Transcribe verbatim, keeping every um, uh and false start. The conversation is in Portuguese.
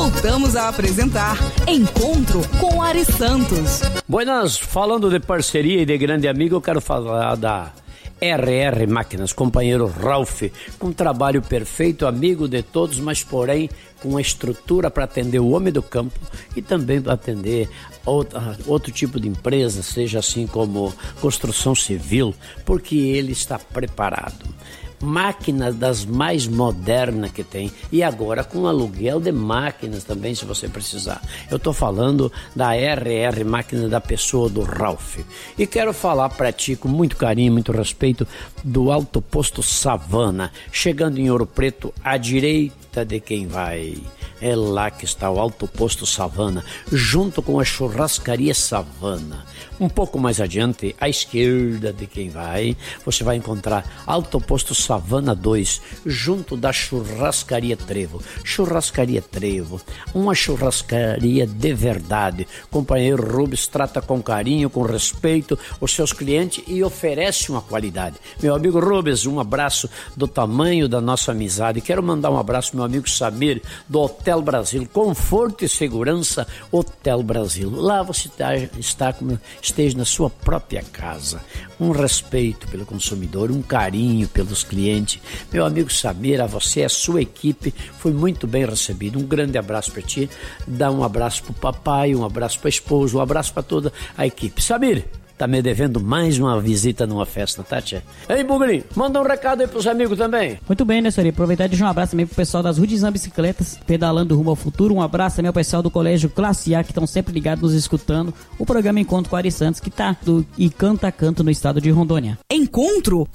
Voltamos a apresentar Encontro com Ari Santos. Buenas, falando de parceria e de grande amigo, eu quero falar da R R Máquinas, companheiro Ralph, com um trabalho perfeito, amigo de todos, mas porém com uma estrutura para atender o homem do campo e também para atender outra, outro tipo de empresa, seja assim como construção civil, porque ele está preparado. Máquinas das mais modernas que tem, e agora com aluguel de máquinas também, se você precisar. Eu estou falando da R R Máquina, da pessoa do Ralph, e quero falar para ti com muito carinho, muito respeito, do Alto Posto Savana, chegando em Ouro Preto, à direita de quem vai. É lá que está o Alto Posto Savana, junto com a Churrascaria Savana. Um pouco mais adiante, à esquerda de quem vai, você vai encontrar Alto Posto Savana dois, junto da Churrascaria Trevo. Churrascaria Trevo, uma churrascaria de verdade. Companheiro Rubens trata com carinho, com respeito os seus clientes e oferece uma qualidade. Meu amigo Rubens, um abraço do tamanho da nossa amizade. Quero mandar um abraço ao meu amigo Samir, do Hotel Brasil. Conforto e segurança, Hotel Brasil. Lá você está, está como esteja na sua própria casa. Um respeito pelo consumidor, um carinho pelos clientes. Meu amigo Samir, a você e a sua equipe foi muito bem recebido. Um grande abraço para ti. Dá um abraço para o papai, um abraço para a esposa, um abraço para toda a equipe. Samir, tá me devendo mais uma visita numa festa, tá, tia? Ei, Bugrinho, manda um recado aí pros amigos também. Muito bem, né, senhor? Aproveitar e deixar um abraço também pro pessoal das Rudizan Bicicletas, pedalando rumo ao futuro. Um abraço também ao pessoal do Colégio Classe A, que estão sempre ligados, nos escutando. O programa Encontro com Ari Santos, que tá do e canta a canto no estado de Rondônia. Encontro